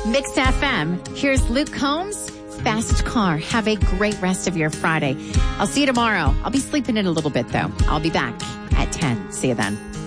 Mix FM. Here's Luke Combs. Fast Car. Have a great rest of your Friday. I'll see you tomorrow. I'll be sleeping in a little bit, though. I'll be back at 10. See you then.